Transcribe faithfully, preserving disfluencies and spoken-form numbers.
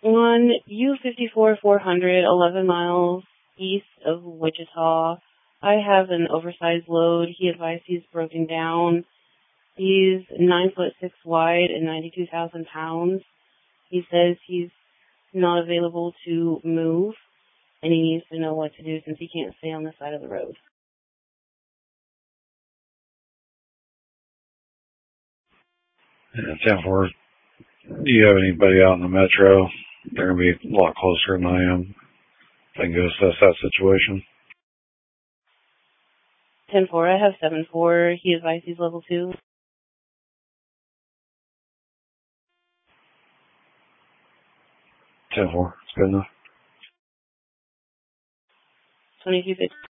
On U fifty-four four hundred, eleven miles east of Wichita, I have an oversized load. He advised he's broken down. He's nine foot six wide and ninety-two thousand pounds. He says he's not available to move, and he needs to know what to do since he can't stay on the side of the road. Yeah, ten four. Do you have anybody out in the metro? They're going to be a lot closer than I am. They can go assess that situation. ten four, I have seven four. He advised he's level two. ten four. It's good enough. twenty-two fifty.